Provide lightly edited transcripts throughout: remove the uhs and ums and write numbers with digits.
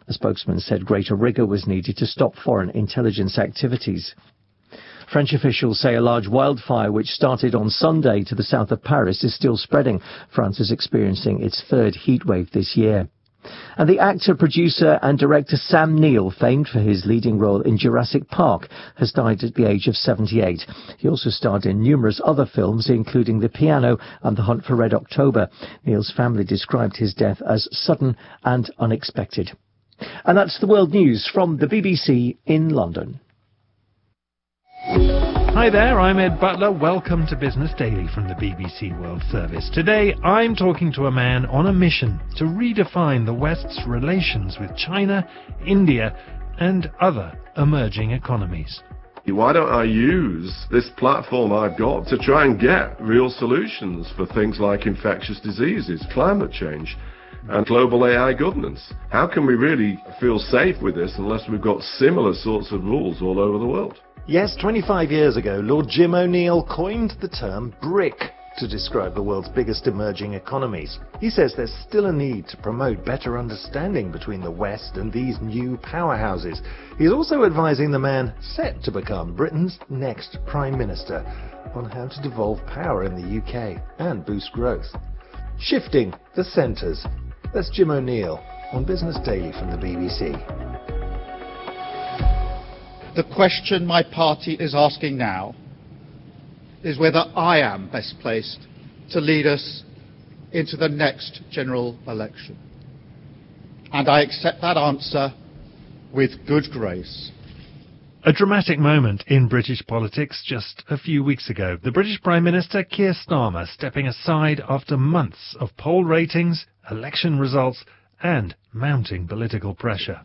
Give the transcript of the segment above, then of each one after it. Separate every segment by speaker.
Speaker 1: A spokesman said greater rigour was needed to stop foreign intelligence activities. French officials say a large wildfire which started on Sunday to the south of Paris is still spreading. France is experiencing its third heatwave this year. And the actor, producer and director Sam Neill, famed for his leading role in Jurassic Park, has died at the age of 78. He also starred in numerous other films, including The Piano and The Hunt for Red October. Neill's family described his death as sudden and unexpected. And that's the world news from the BBC in London.
Speaker 2: Hi there, I'm Ed Butler. Welcome to Business Daily from the BBC World Service. Today, I'm talking to a man on a mission to redefine the West's relations with China, India, and other emerging economies.
Speaker 3: Why don't I use this platform I've got to try and get real solutions for things like infectious diseases, climate change, and global AI governance? How can we really feel safe with this unless we've got similar sorts of rules all over the world?
Speaker 4: Yes, 25 years ago, Lord Jim O'Neill coined the term BRIC to describe the world's biggest emerging economies. He says there's still a need to promote better understanding between the West and these new powerhouses. He's also advising the man set to become Britain's next Prime Minister on how to devolve power in the UK and boost growth. Shifting the centres. That's Jim O'Neill on Business Daily from the BBC.
Speaker 5: The question my party is asking now is whether I am best placed to lead us into the next general election. And I accept that answer with good grace.
Speaker 2: A dramatic moment in British politics just a few weeks ago. The British Prime Minister Keir Starmer stepping aside after months of poll ratings, election results and mounting political pressure.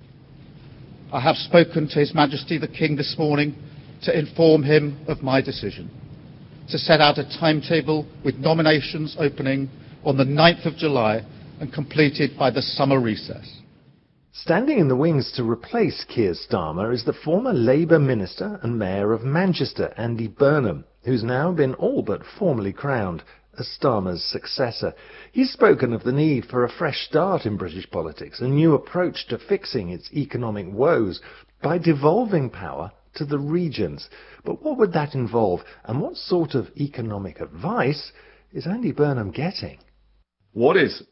Speaker 5: I have spoken to His Majesty the King this morning to inform him of my decision to set out a timetable with nominations opening on the 9th of July and completed by the summer recess.
Speaker 4: Standing in the wings to replace Keir Starmer is the former Labour Minister and Mayor of Manchester, Andy Burnham, who's now been all but formally crowned as Starmer's successor. He's spoken of the need for a fresh start in British politics, a new approach to fixing its economic woes by devolving power to the regions. But what would that involve, and what sort of economic advice is Andy Burnham getting?
Speaker 3: What is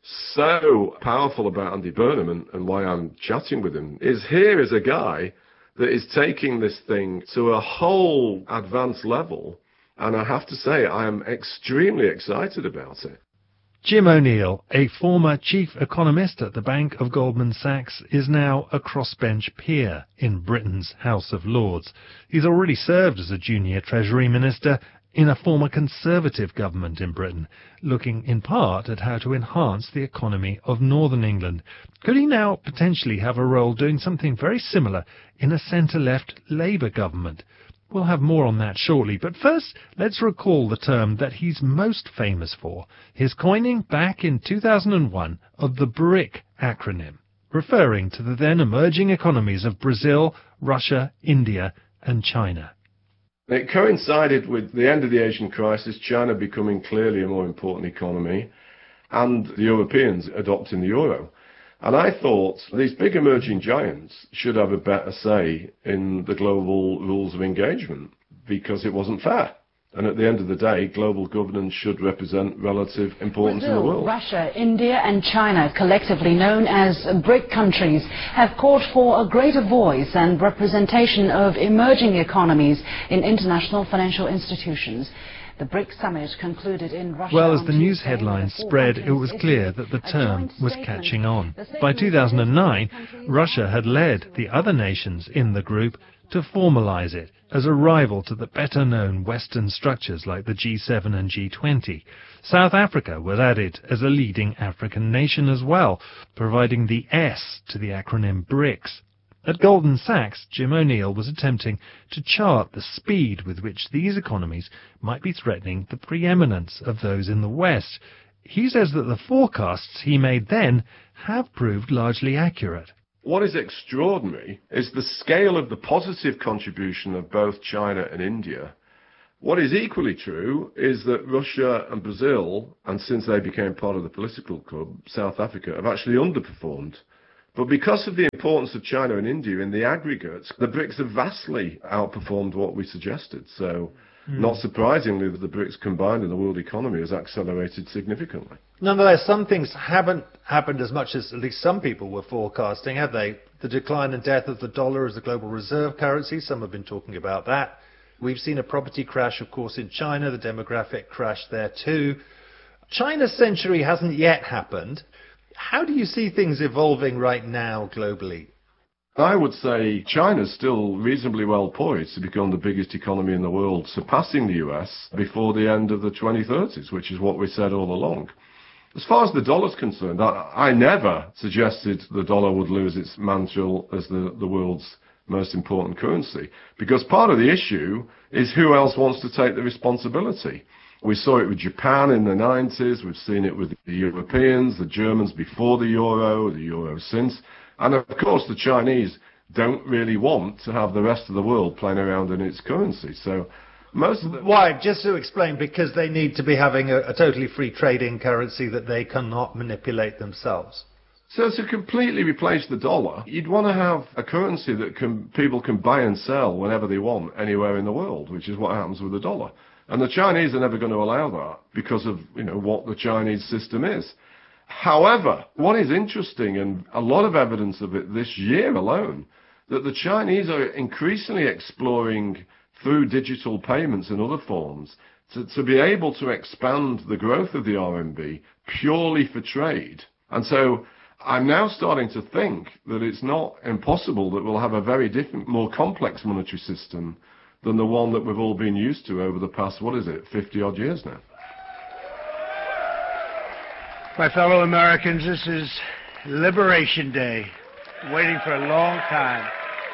Speaker 3: so powerful about Andy Burnham and why I'm chatting with him is here is a guy that is taking this thing to a whole advanced level. And I have to say, I am extremely excited about it.
Speaker 2: Jim O'Neill, a former chief economist at the Bank of Goldman Sachs, is now a crossbench peer in Britain's House of Lords. He's already served as a junior Treasury Minister in a former Conservative government in Britain, looking in part at how to enhance the economy of Northern England. Could he now potentially have a role doing something very similar in a centre-left Labour government? We'll have more on that shortly, but first let's recall the term that he's most famous for, his coining back in 2001 of the BRIC acronym, referring to the then emerging economies of Brazil, Russia, India and China.
Speaker 3: It coincided with the end of the Asian crisis, China becoming clearly a more important economy, and the Europeans adopting the euro. And I thought these big emerging giants should have a better say in the global rules of engagement, because it wasn't fair. And at the end of the day, global governance should represent relative importance in the world.
Speaker 6: Russia, India and China, collectively known as BRIC countries, have called for a greater voice and representation of emerging economies in international financial institutions. The BRIC summit concluded in Russia.
Speaker 2: Well, as the news headlines spread, it was clear that the term was catching on. By 2009, Russia had led the other nations in the group to formalize it as a rival to the better-known Western structures like the G7 and G20. South Africa was added as a leading African nation as well, providing the S to the acronym BRICS. At Goldman Sachs, Jim O'Neill was attempting to chart the speed with which these economies might be threatening the preeminence of those in the West. He says that the forecasts he made then have proved largely accurate.
Speaker 3: What is extraordinary is the scale of the positive contribution of both China and India. What is equally true is that Russia and Brazil, and since they became part of the political club, South Africa, have actually underperformed But because of the importance of China and India in the aggregate, the BRICS have vastly outperformed what we suggested. So, not surprisingly, that the BRICS combined in the world economy has accelerated significantly.
Speaker 4: Nonetheless, some things haven't happened as much as at least some people were forecasting, have they? The decline and death of the dollar as the global reserve currency, some have been talking about that. We've seen a property crash, of course, in China, the demographic crash there too. China's century hasn't yet happened. How do you see things evolving right now globally?
Speaker 3: I would say China's still reasonably well poised to become the biggest economy in the world, surpassing the US before the end of the 2030s, which is what we said all along. As far as the dollar's concerned, I never suggested the dollar would lose its mantle as the world's most important currency, because part of the issue is who else wants to take the responsibility. We saw it with Japan in the 90s, we've seen it with the Europeans, the Germans before the euro since, and of course the Chinese don't really want to have the rest of the world playing around in its currency. So most of the...
Speaker 4: Why? Just to explain, because they need to be having a totally free trading currency that they cannot manipulate themselves.
Speaker 3: So to completely replace the dollar, you'd want to have a currency that people can buy and sell whenever they want anywhere in the world, which is what happens with the dollar. And the Chinese are never going to allow that because of, what the Chinese system is. However, what is interesting, and a lot of evidence of it this year alone, that the Chinese are increasingly exploring through digital payments and other forms to be able to expand the growth of the RMB purely for trade. And so I'm now starting to think that it's not impossible that we'll have a very different, more complex monetary system than the one that we've all been used to over the past, 50-odd years now.
Speaker 7: My fellow Americans, this is Liberation Day, waiting for a long time.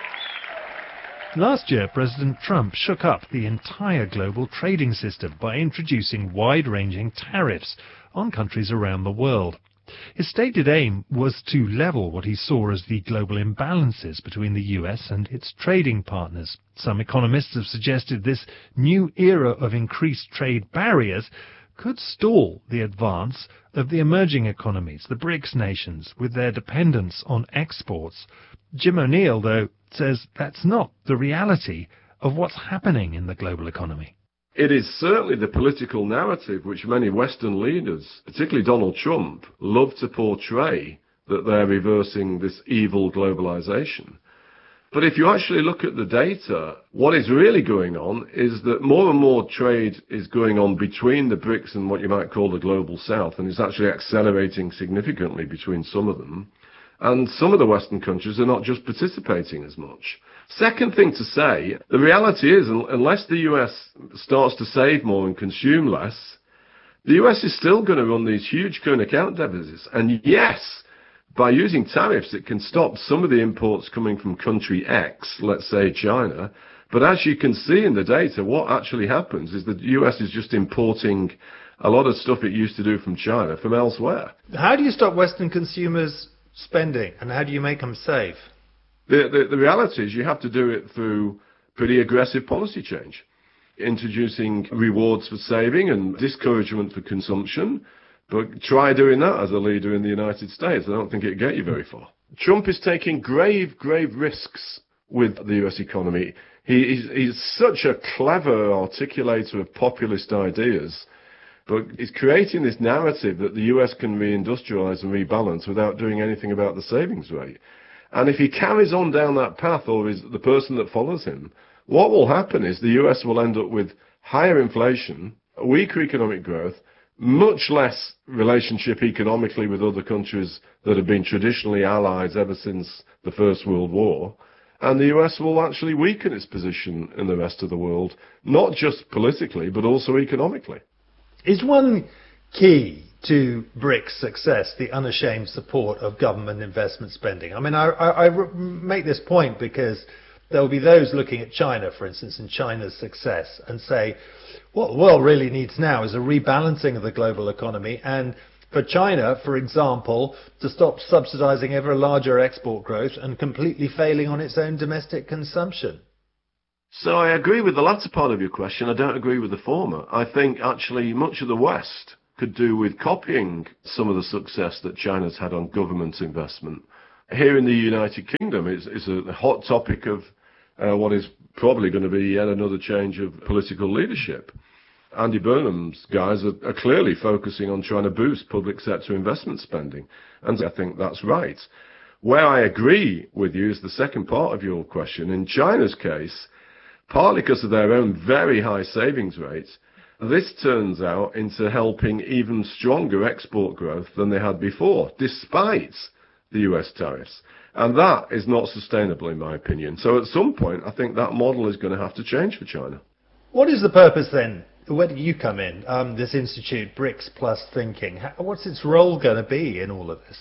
Speaker 2: Last year, President Trump shook up the entire global trading system by introducing wide-ranging tariffs on countries around the world. His stated aim was to level what he saw as the global imbalances between the US and its trading partners. Some economists have suggested this new era of increased trade barriers could stall the advance of the emerging economies, the BRICS nations, with their dependence on exports. Jim O'Neill, though, says that's not the reality of what's happening in the global economy.
Speaker 3: It is certainly the political narrative which many Western leaders, particularly Donald Trump, love to portray, that they're reversing this evil globalization. But if you actually look at the data, what is really going on is that more and more trade is going on between the BRICS and what you might call the global south, and it's actually accelerating significantly between some of them. And some of the Western countries are not just participating as much. Second thing to say, the reality is, unless the US starts to save more and consume less, the US is still going to run these huge current account deficits. And yes, by using tariffs, it can stop some of the imports coming from country X, let's say China. But as you can see in the data, what actually happens is that the US is just importing a lot of stuff it used to do from China from elsewhere.
Speaker 4: How do you stop Western consumers spending, and how do you make them save?
Speaker 3: The reality is you have to do it through pretty aggressive policy change, introducing rewards for saving and discouragement for consumption. But try doing that as a leader in the United States. I don't think it'd get you very far. Trump is taking grave risks with the US economy. He's such a clever articulator of populist ideas, but he's creating this narrative that the US can reindustrialize and rebalance without doing anything about the savings rate. And if he carries on down that path, or is the person that follows him, what will happen is the US will end up with higher inflation, weaker economic growth, much less relationship economically with other countries that have been traditionally allies ever since the First World War, and the US will actually weaken its position in the rest of the world, not just politically, but also economically.
Speaker 4: Is one key to BRICS success the unashamed support of government investment spending? I mean, I make this point because there will be those looking at China, for instance, and China's success, and say, what the world really needs now is a rebalancing of the global economy, and for China, for example, to stop subsidizing ever larger export growth and completely failing on its own domestic consumption.
Speaker 3: So I agree with the latter part of your question. I don't agree with the former. I think actually much of the West could do with copying some of the success that China's had on government investment. Here in the United Kingdom, it's a hot topic of what is probably going to be yet another change of political leadership. Andy Burnham's guys are clearly focusing on trying to boost public sector investment spending, and I think that's right. Where I agree with you is the second part of your question. In China's case, partly because of their own very high savings rates, this turns out into helping even stronger export growth than they had before, despite the US tariffs. And that is not sustainable, in my opinion. So at some point, I think that model is going to have to change for China.
Speaker 4: What is the purpose then? Where do you come in? This institute, BRICS Plus Thinking. What's its role going to be in all of this?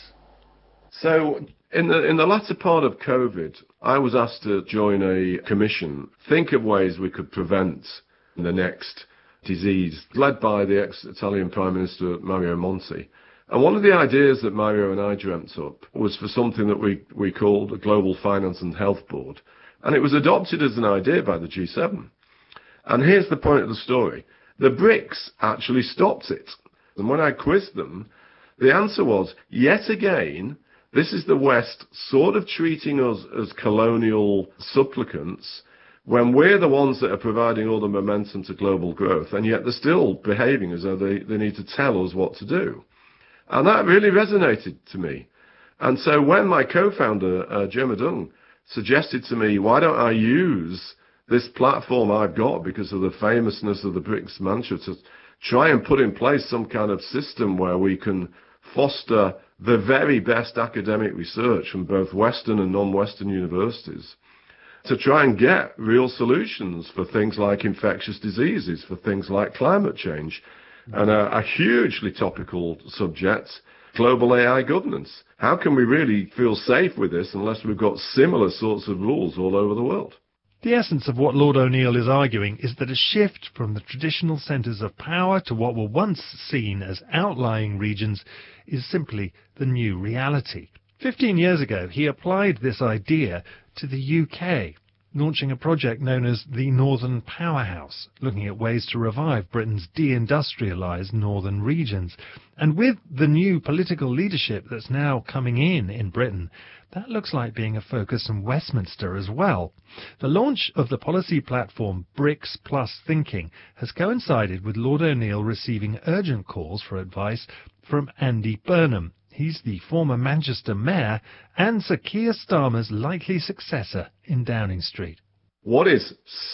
Speaker 3: So in the latter part of COVID, I was asked to join a commission, think of ways we could prevent the next disease, led by the ex-Italian Prime Minister Mario Monti. And one of the ideas that Mario and I dreamt up was for something that we called a Global Finance and Health Board. And it was adopted as an idea by the G7. And here's the point of the story. The BRICS actually stopped it. And when I quizzed them, the answer was, yet again, this is the West sort of treating us as colonial supplicants when we're the ones that are providing all the momentum to global growth, and yet they're still behaving as though they need to tell us what to do. And that really resonated to me. And so when my co-founder, Gemma Dung, suggested to me, why don't I use this platform I've got because of the famousness of the BRICS mantra to try and put in place some kind of system where we can foster the very best academic research from both Western and non-Western universities to try and get real solutions for things like infectious diseases, for things like climate change, and a hugely topical subject, global AI governance. How can we really feel safe with this unless we've got similar sorts of rules all over the world?
Speaker 2: The essence of what Lord O'Neill is arguing is that a shift from the traditional centres of power to what were once seen as outlying regions is simply the new reality. 15 years ago, he applied this idea to the UK, launching a project known as the Northern Powerhouse, looking at ways to revive Britain's deindustrialised northern regions. And with the new political leadership that's now coming in Britain, that looks like being a focus in Westminster as well. The launch of the policy platform BRICS Plus Thinking has coincided with Lord O'Neill receiving urgent calls for advice from Andy Burnham. He's the former Manchester mayor and Sir Keir Starmer's likely successor in Downing Street.
Speaker 3: What is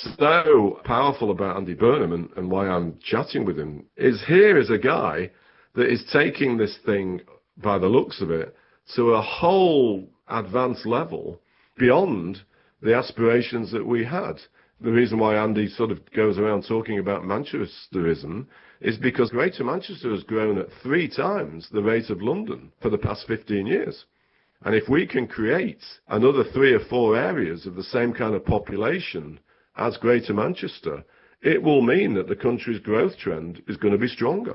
Speaker 3: so powerful about Andy Burnham and why I'm chatting with him is here is a guy that is taking this thing, by the looks of it, to a whole advanced level beyond the aspirations that we had. The reason why Andy sort of goes around talking about Manchesterism is because Greater Manchester has grown at 3 times the rate of London for the past 15 years. And if we can create another 3 or 4 areas of the same kind of population as Greater Manchester, it will mean that the country's growth trend is going to be stronger.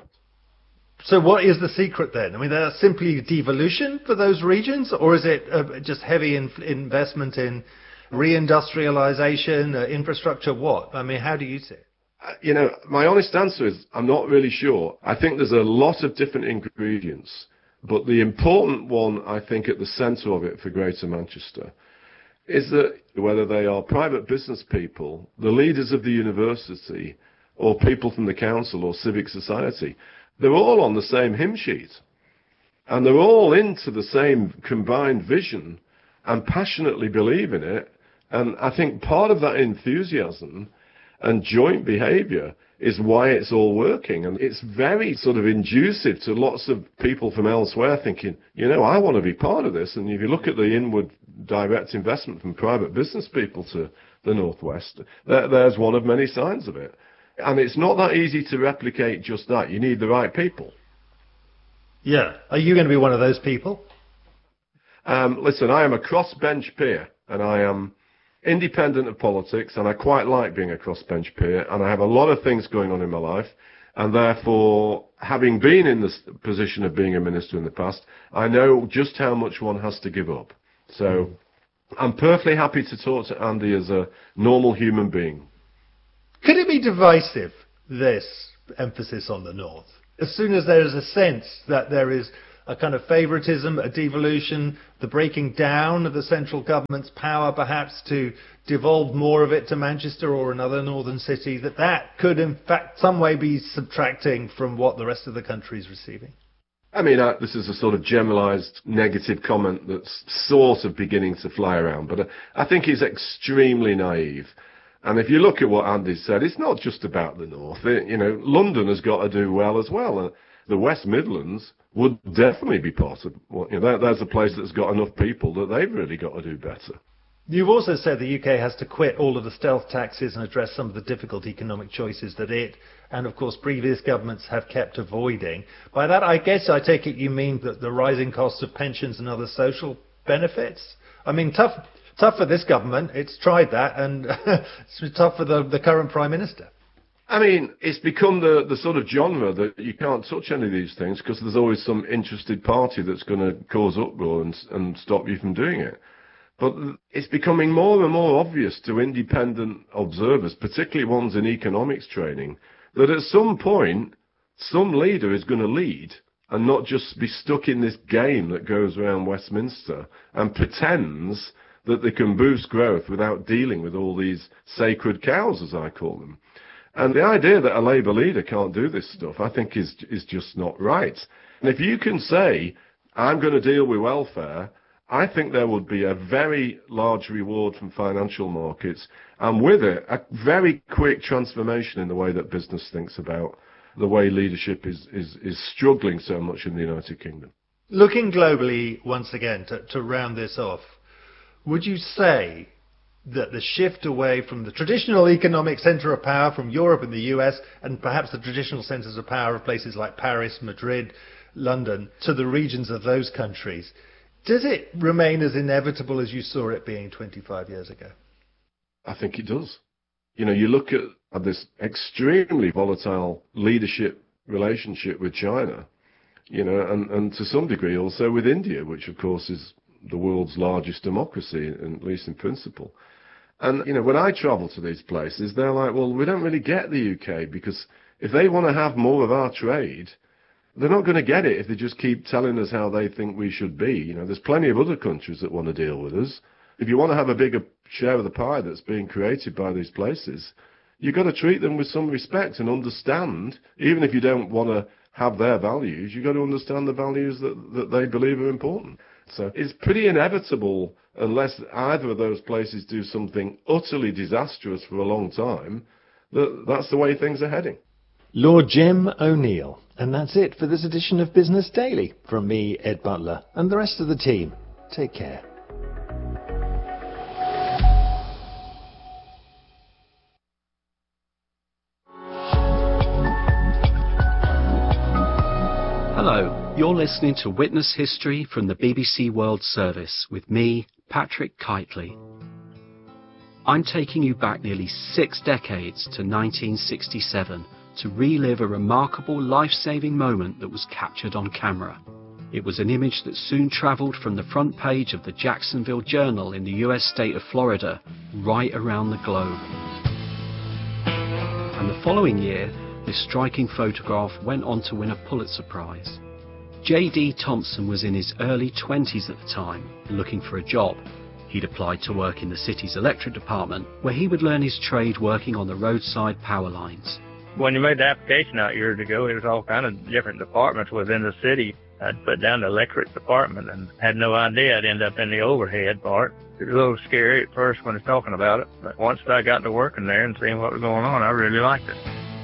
Speaker 4: So what is the secret then? I mean, that's simply devolution for those regions, or is it just heavy investment in reindustrialization, infrastructure, what? I mean, how do you see it?
Speaker 3: You know, my honest answer is I'm not really sure. I think there's a lot of different ingredients, but the important one, I think, at the centre of it for Greater Manchester is that whether they are private business people, the leaders of the university, or people from the council or civic society, they're all on the same hymn sheet. And they're all into the same combined vision and passionately believe in it. And I think part of that enthusiasm and joint behaviour is why it's all working. And it's very sort of inducive to lots of people from elsewhere thinking, you know, I want to be part of this. And if you look at the inward direct investment from private business people to the Northwest, there's one of many signs of it. And it's not that easy to replicate just that. You need the right people.
Speaker 4: Yeah. Are you going to be one of those people?
Speaker 3: Listen, I am a crossbench peer, and I am independent of politics, and I quite like being a crossbench peer, and I have a lot of things going on in my life, and therefore, having been in this position of being a minister in the past, I know just how much one has to give up. So I'm perfectly happy to talk to Andy as a normal human being.
Speaker 4: Could it be divisive, this emphasis on the North? As soon as there is a sense that there is a kind of favoritism, a devolution, the breaking down of the central government's power perhaps to devolve more of it to Manchester or another northern city, that could in fact some way be subtracting from what the rest of the country is receiving?
Speaker 3: I mean, this is a sort of generalised negative comment that's sort of beginning to fly around, but I think he's extremely naive. And if you look at what Andy said, it's not just about the north. London has got to do well as well. The West Midlands would definitely be part of. There's a place that's got enough people that they've really got to do better.
Speaker 4: You've also said the UK has to quit all of the stealth taxes and address some of the difficult economic choices that it and, of course, previous governments have kept avoiding. By that, I guess I take it you mean that the rising costs of pensions and other social benefits? I mean, tough for this government. It's tried that, and it's tough for the current Prime Minister.
Speaker 3: I mean, it's become the sort of genre that you can't touch any of these things because there's always some interested party that's going to cause uproar and stop you from doing it. But it's becoming more and more obvious to independent observers, particularly ones in economics training, that at some point, some leader is going to lead and not just be stuck in this game that goes around Westminster and pretends that they can boost growth without dealing with all these sacred cows, as I call them. And the idea that a Labour leader can't do this stuff, I think, is just not right. And if you can say, I'm going to deal with welfare, I think there would be a very large reward from financial markets, and with it, a very quick transformation in the way that business thinks about the way leadership is struggling so much in the United Kingdom.
Speaker 4: Looking globally, once again, to round this off, would you say that the shift away from the traditional economic centre of power from Europe and the US, and perhaps the traditional centres of power of places like Paris, Madrid, London, to the regions of those countries, does it remain as inevitable as you saw it being 25 years ago?
Speaker 3: I think it does. You look at this extremely volatile leadership relationship with China, and to some degree also with India, which of course is the world's largest democracy, at least in principle. And, when I travel to these places, they're like, well, we don't really get the UK because if they want to have more of our trade, they're not going to get it if they just keep telling us how they think we should be. There's plenty of other countries that want to deal with us. If you want to have a bigger share of the pie that's being created by these places, you've got to treat them with some respect and understand, even if you don't want to have their values, you've got to understand the values that they believe are important. So it's pretty inevitable, unless either of those places do something utterly disastrous for a long time, that's the way things are heading.
Speaker 4: Lord Jim O'Neill. And that's it for this edition of Business Daily. From me, Ed Butler, and the rest of the team. Take care.
Speaker 8: Hello, you're listening to Witness History from the BBC World Service with me, Patrick Kiteley. I'm taking you back nearly 6 decades to 1967 to relive a remarkable life-saving moment that was captured on camera. It was an image that soon travelled from the front page of the Jacksonville Journal in the US state of Florida right around the globe. And the following year, this striking photograph went on to win a Pulitzer Prize. J.D. Thompson was in his early 20s at the time, looking for a job. He'd applied to work in the city's electric department, where he would learn his trade working on the roadside power lines.
Speaker 9: When you made the application out years ago, it was all kind of different departments within the city. I'd put down the electric department and had no idea I'd end up in the overhead part. It was a little scary at first when I was talking about it, but once I got to working there and seeing what was going on, I really liked it.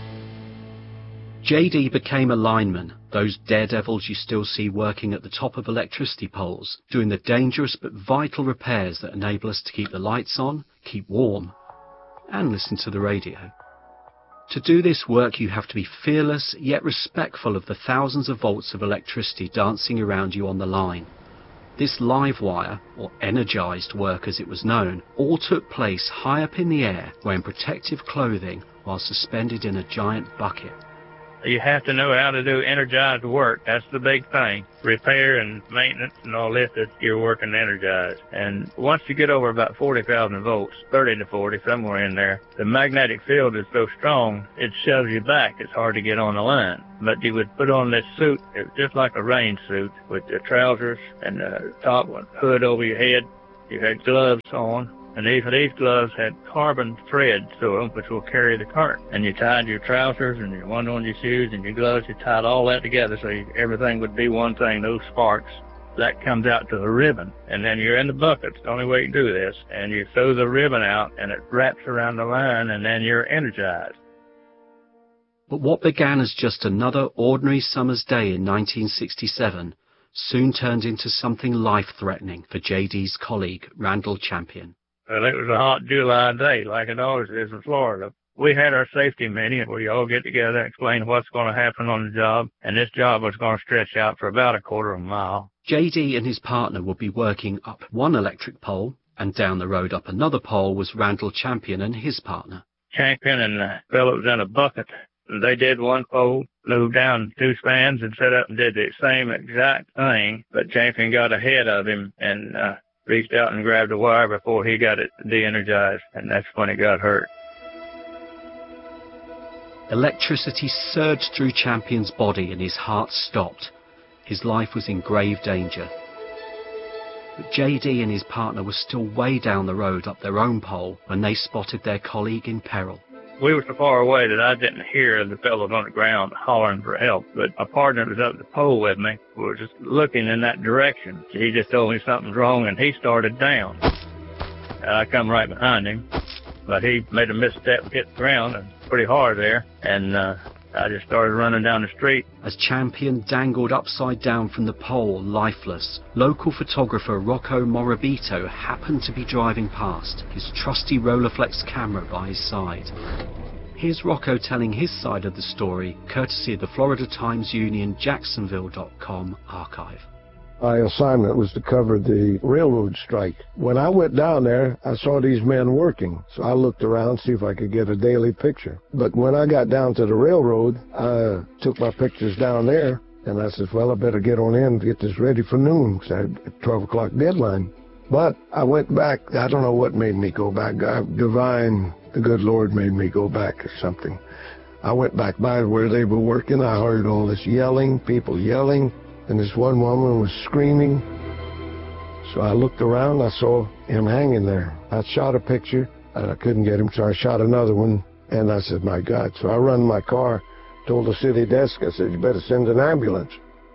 Speaker 8: JD became a lineman, those daredevils you still see working at the top of electricity poles, doing the dangerous but vital repairs that enable us to keep the lights on, keep warm, and listen to the radio. To do this work, you have to be fearless yet respectful of the thousands of volts of electricity dancing around you on the line. This live wire, or energised work as it was known, all took place high up in the air wearing protective clothing while suspended in a giant bucket.
Speaker 9: You have to know how to do energized work. That's the big thing. Repair and maintenance and all this, that you're working energized. And once you get over about 40,000 volts, 30 to 40, somewhere in there, the magnetic field is so strong, it shoves you back. It's hard to get on the line. But you would put on this suit, it was just like a rain suit, with the trousers and the top one, hood over your head. You had gloves on. And these gloves had carbon thread through them, which will carry the current. And you tied your trousers and your one on your shoes and your gloves, you tied all that together so everything would be one thing, no sparks. That comes out to the ribbon. And then you're in the bucket. It's the only way you can do this. And you throw the ribbon out and it wraps around the line and then you're energized.
Speaker 8: But what began as just another ordinary summer's day in 1967 soon turned into something life-threatening for JD's colleague, Randall Champion.
Speaker 9: Well, it was a hot July day, like it always is in Florida. We had our safety meeting where you all get together and explain what's going to happen on the job, and this job was going to stretch out for about a quarter of a mile.
Speaker 8: JD and his partner would be working up one electric pole, and down the road up another pole was Randall Champion and his partner.
Speaker 9: Champion and the fellow was in a bucket. They did one pole, moved down 2 spans, and set up and did the same exact thing, but Champion got ahead of him and reached out and grabbed the wire before he got it de-energized, and that's when he got hurt.
Speaker 8: Electricity surged through Champion's body and his heart stopped. His life was in grave danger. But JD and his partner were still way down the road up their own pole when they spotted their colleague in peril.
Speaker 9: We were so far away that I didn't hear the fellows on the ground hollering for help, but a partner that was up the pole with me was just looking in that direction. He just told me something's wrong, and he started down. I come right behind him, but he made a misstep and hit the ground and pretty hard there, and I just started running down the street.
Speaker 8: As Champion dangled upside down from the pole, lifeless, local photographer Rocco Morabito happened to be driving past, his trusty Rolleiflex camera by his side. Here's Rocco telling his side of the story, courtesy of the Florida Times Union Jacksonville.com archive.
Speaker 10: My assignment was to cover the railroad strike. When I went down there, I saw these men working, so I looked around to see if I could get a daily picture. But when I got down to the railroad, I took my pictures down there, and I said, well, I better get on in to get this ready for noon, because I had a 12 o'clock deadline. But I went back. I don't know what made me go back. The good Lord made me go back or something. I went back by where they were working. I heard all this yelling, people yelling. And this one woman was screaming. So I looked around, I saw him hanging there. I shot a picture, and I couldn't get him, so I shot another one. And I said, my God. So I run my car, told the city desk, I said, you better send an ambulance.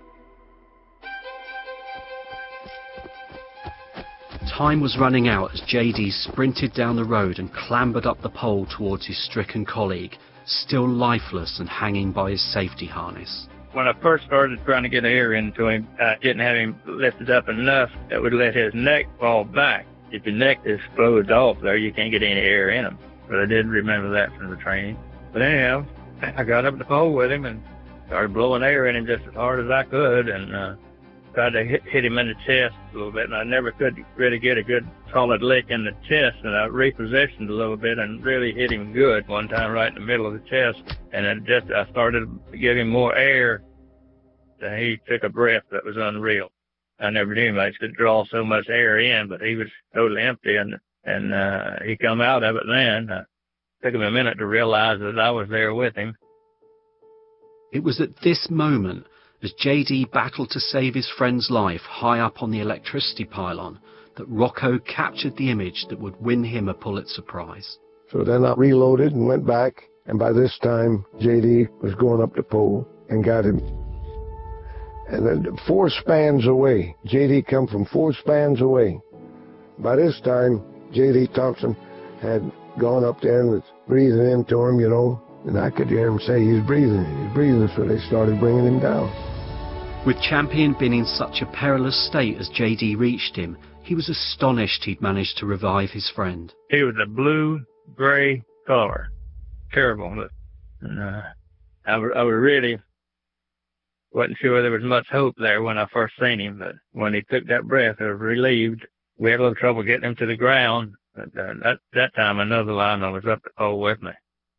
Speaker 8: Time was running out as JD sprinted down the road and clambered up the pole towards his stricken colleague, still lifeless and hanging by his safety harness.
Speaker 9: When I first started trying to get air into him, I didn't have him lifted up enough that would let his neck fall back. If your neck is closed off there, you can't get any air in him. But I did remember that from the training. But anyhow, I got up the pole with him and started blowing air in him just as hard as I could, and tried to hit him in the chest a little bit, and I never could really get a good solid lick in the chest, and I repositioned a little bit and really hit him good one time right in the middle of the chest, and I started to give him more air, and he took a breath that was unreal. I never knew anybody could draw so much air in, but he was totally empty, and he come out of it then. It took him a minute to realize that I was there with him.
Speaker 8: It was at this moment, as JD battled to save his friend's life high up on the electricity pylon, that Rocco captured the image that would win him a Pulitzer Prize.
Speaker 10: So then I reloaded and went back, and by this time, JD was going up the pole and got him. And then 4 spans away, JD come from 4 spans away. By this time, JD Thompson had gone up there and was breathing into him, you know, and I could hear him say he's breathing, so they started bringing him down.
Speaker 8: With Champion being in such a perilous state as JD reached him, he was astonished he'd managed to revive his friend.
Speaker 9: He was a blue-gray color. Terrible. And, I really wasn't sure there was much hope there when I first seen him, but when he took that breath, I was relieved. We had a little trouble getting him to the ground, but that time another lineman was up the pole with me.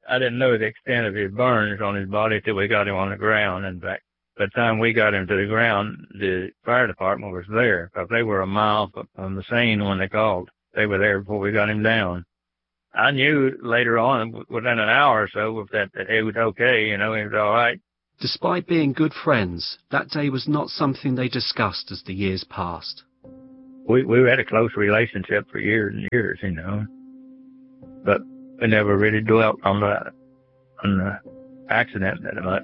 Speaker 9: I didn't know the extent of his burns on his body till we got him on the ground. In fact, by the time we got him to the ground, the fire department was there because they were a mile from the scene when they called. They were there before we got him down. I knew later on, within an hour or so, that he was okay, he was all right.
Speaker 8: Despite being good friends, that day was not something they discussed as the years passed.
Speaker 9: We had a close relationship for years and years, but we never really dwelt on the accident that much.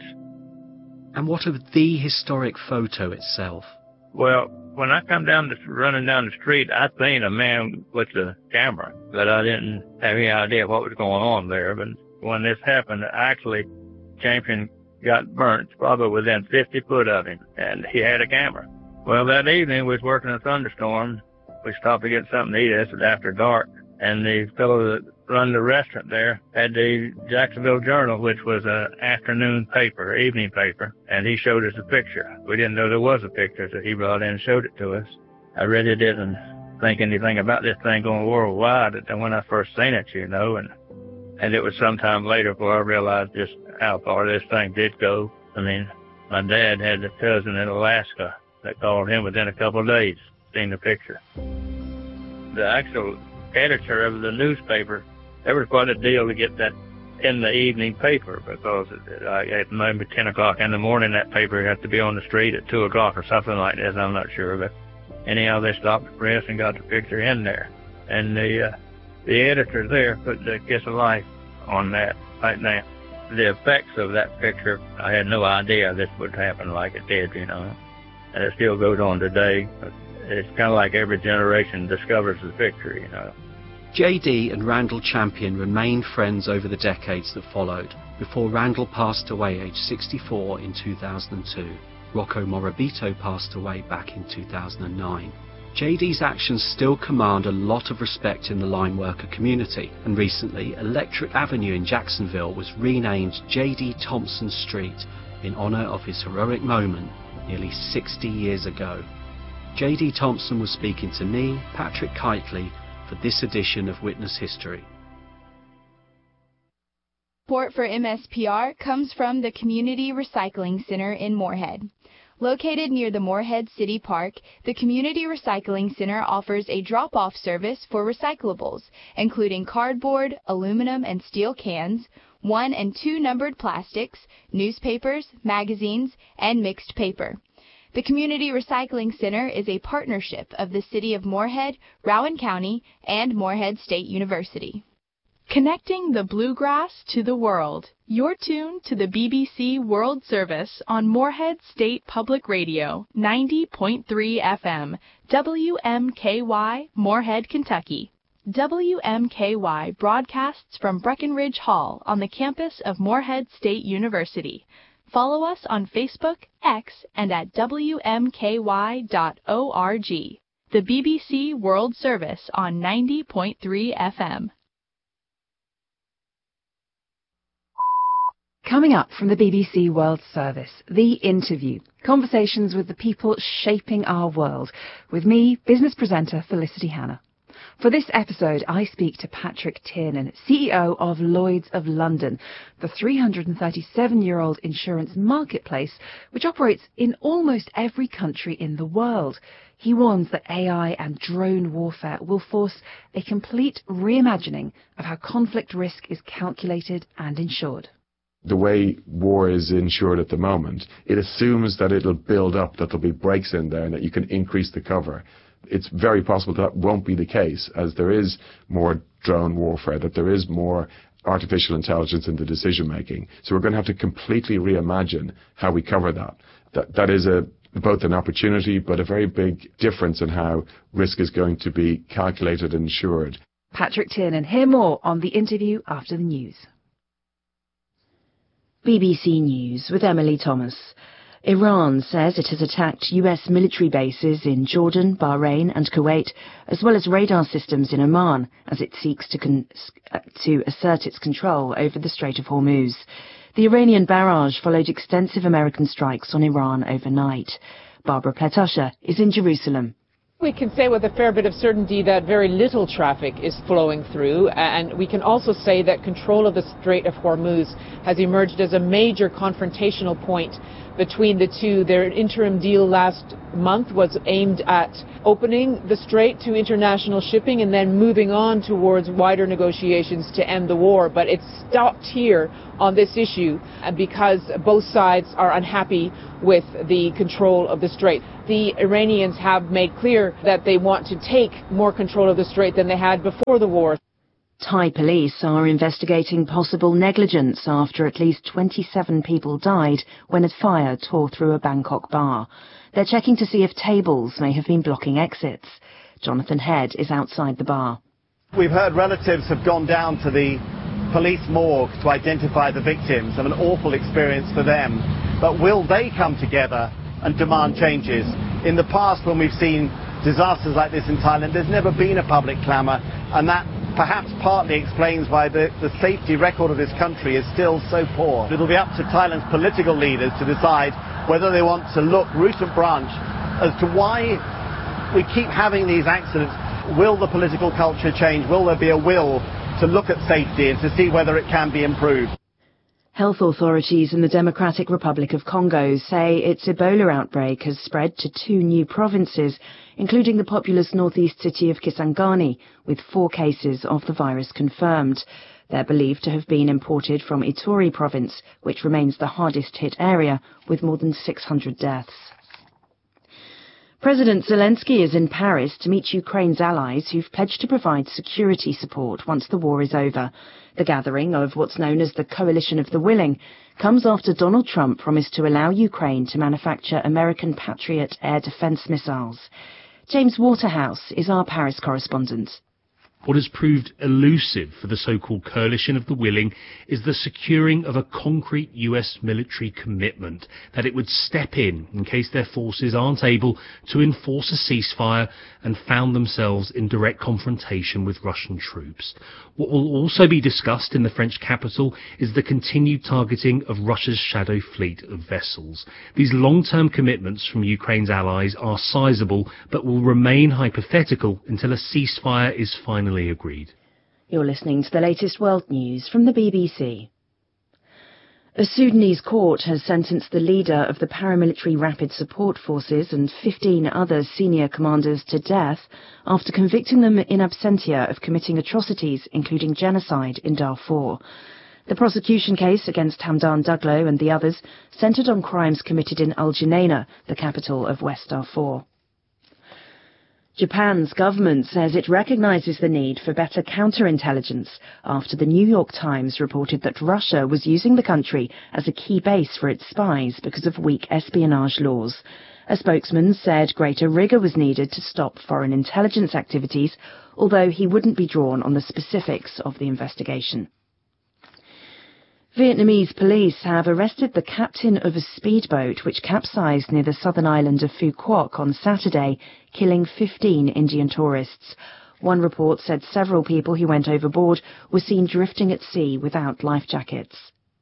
Speaker 8: And what of the historic photo itself?
Speaker 9: Well, when I come running down the street, I seen a man with the camera, but I didn't have any idea what was going on there. But when this happened, actually, Champion got burnt probably within 50 foot of him, and he had a camera. Well, that evening, we was working a thunderstorm. We stopped to get something to eat. This was after dark, and the fellow that run the restaurant there had the Jacksonville Journal, which was an afternoon paper, evening paper, and he showed us a picture. We didn't know there was a picture, so he brought in and showed it to us. I really didn't think anything about this thing going worldwide when I first seen it, and it was sometime later before I realized just how far this thing did go. I mean, my dad had a cousin in Alaska that called him within a couple of days, seen the picture. The actual editor of the newspaper, there was quite a deal to get that in the evening paper because at maybe 10 o'clock in the morning, that paper had to be on the street at 2 o'clock or something like this. I'm not sure, but anyhow, they stopped the press and got the picture in there. And the editor there put the kiss of life on that right now. The effects of that picture, I had no idea this would happen like it did, and it still goes on today. It's kind of like every generation discovers the picture,
Speaker 8: J.D. and Randall Champion remained friends over the decades that followed, before Randall passed away aged 64 in 2002. Rocco Morabito passed away back in 2009. J.D.'s actions still command a lot of respect in the line worker community, and recently Electric Avenue in Jacksonville was renamed J.D. Thompson Street in honor of his heroic moment nearly 60 years ago. J.D. Thompson was speaking to me, Patrick Kitely, for this edition of Witness History.
Speaker 11: Support for MSPR comes from the Community Recycling Center in Moorhead. Located near the Moorhead City Park, the Community Recycling Center offers a drop-off service for recyclables, including cardboard, aluminum and steel cans, 1 and 2 numbered plastics, newspapers, magazines, and mixed paper. The Community Recycling Center is a partnership of the City of Moorhead, Rowan County, and Moorhead State University. Connecting the bluegrass to the world. You're tuned to the BBC World Service on Moorhead State Public Radio, 90.3 FM, WMKY, Moorhead, Kentucky. WMKY broadcasts from Breckenridge Hall on the campus of Moorhead State University. Follow us on Facebook, X, and at WMKY.org. The BBC World Service on 90.3 FM.
Speaker 12: Coming up from the BBC World Service, The Interview, conversations with the people shaping our world, with me, business presenter Felicity Hanna. For this episode, I speak to Patrick Tiernan, CEO of Lloyd's of London, the 337-year-old insurance marketplace which operates in almost every country in the world. He warns that AI and drone warfare will force a complete reimagining of how conflict risk is calculated and insured.
Speaker 13: The way war is insured at the moment, it assumes that it'll build up, that there'll be breaks in there and that you can increase the cover. It's very possible that won't be the case, as there is more drone warfare, that there is more artificial intelligence in the decision making. So we're going to have to completely reimagine how we cover that. That is both an opportunity but a very big difference in how risk is going to be calculated and insured.
Speaker 12: Patrick Tiernan, hear more on The Interview after the news.
Speaker 14: BBC News with Emily Thomas. Iran says it has attacked US military bases in Jordan, Bahrain and Kuwait, as well as radar systems in Oman, as it seeks to assert its control over the Strait of Hormuz. The Iranian barrage followed extensive American strikes on Iran overnight. Barbara Pletosha is in Jerusalem.
Speaker 15: We can say with a fair bit of certainty that very little traffic is flowing through, and we can also say that control of the Strait of Hormuz has emerged as a major confrontational point between the two. Their interim deal last month was aimed at opening the strait to international shipping and then moving on towards wider negotiations to end the war. But it's stopped here on this issue because both sides are unhappy with the control of the strait. The Iranians have made clear that they want to take more control of the strait than they had before the war.
Speaker 14: Thai police are investigating possible negligence after at least 27 people died when a fire tore through a Bangkok bar. They're checking to see if tables may have been blocking exits. Jonathan Head is outside the bar.
Speaker 16: We've heard relatives have gone down to the police morgue to identify the victims, and an awful experience for them. But will they come together and demand changes? In the past, when we've seen disasters like this in Thailand, there's never been a public clamour, and that perhaps partly explains why the safety record of this country is still so poor. It'll be up to Thailand's political leaders to decide whether they want to look root and branch as to why we keep having these accidents. Will the political culture change? Will there be a will to look at safety and to see whether it can be improved?
Speaker 14: Health authorities in the Democratic Republic of Congo say its Ebola outbreak has spread to 2 new provinces, including the populous northeast city of Kisangani, with 4 cases of the virus confirmed. They're believed to have been imported from Ituri province, which remains the hardest hit area, with more than 600 deaths. President Zelensky is in Paris to meet Ukraine's allies who've pledged to provide security support once the war is over. The gathering of what's known as the Coalition of the Willing comes after Donald Trump promised to allow Ukraine to manufacture American Patriot air defense missiles. James Waterhouse is our Paris correspondent.
Speaker 17: What has proved elusive for the so-called Coalition of the Willing is the securing of a concrete US military commitment that it would step in case their forces aren't able to enforce a ceasefire and found themselves in direct confrontation with Russian troops. What will also be discussed in the French capital is the continued targeting of Russia's shadow fleet of vessels. These long-term commitments from Ukraine's allies are sizable but will remain hypothetical until a ceasefire is finally agreed.
Speaker 14: You're listening to the latest world news from the BBC. A Sudanese court has sentenced the leader of the paramilitary Rapid Support Forces and 15 other senior commanders to death after convicting them in absentia of committing atrocities, including genocide in Darfur. The prosecution case against Hamdan Daglo and the others centred on crimes committed in Al Junaina, the capital of West Darfur. Japan's government says it recognises the need for better counterintelligence after the New York Times reported that Russia was using the country as a key base for its spies because of weak espionage laws. A spokesman said greater rigour was needed to stop foreign intelligence activities, although he wouldn't be drawn on the specifics of the investigation. Vietnamese police have arrested the captain of a speedboat which capsized near the southern island of Phu Quoc on Saturday, killing 15 Indian tourists. One report said several people who went overboard were seen drifting at sea without life jackets.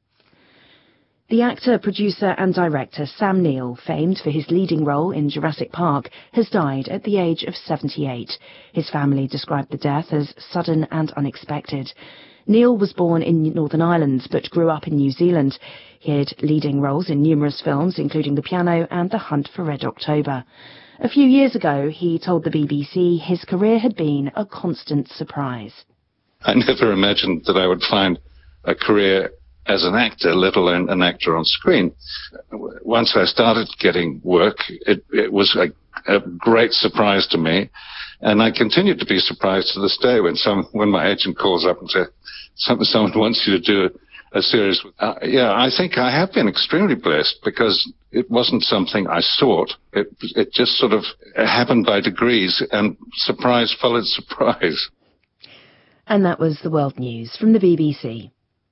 Speaker 14: The actor, producer and director Sam Neill, famed for his leading role in Jurassic Park, has died at the age of 78. His family described the death as sudden and unexpected. Neill was born in Northern Ireland but grew up in New Zealand. He had leading roles in numerous films, including The Piano and The Hunt for Red October. A few years ago, he told the BBC his career had been a constant surprise.
Speaker 18: I never imagined that I would find a career as an actor, let alone an actor on screen. Once I started getting work, it was a great surprise to me. And I continue to be surprised to this day when my agent calls up and says, someone wants you to do a series. I think I have been extremely blessed because it wasn't something I sought. It just sort of happened by degrees, and surprise followed surprise.
Speaker 14: And that was the world news from the BBC.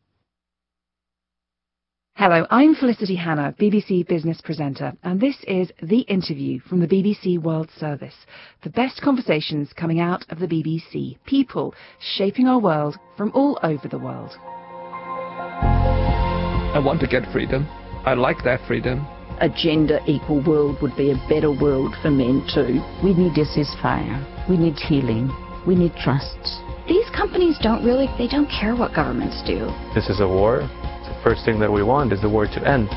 Speaker 12: Hello, I'm Felicity Hannah, BBC business presenter, and this is The Interview from the BBC World Service. The best conversations coming out of the BBC. People shaping our world from all over the world.
Speaker 19: I want to get freedom. I like that freedom. a gender equal world would be a better world for men too.
Speaker 20: We need a ceasefire. We need healing. We need trust.
Speaker 21: These companies they don't care what governments do.
Speaker 22: This is a war. The first thing that we want is the war to end.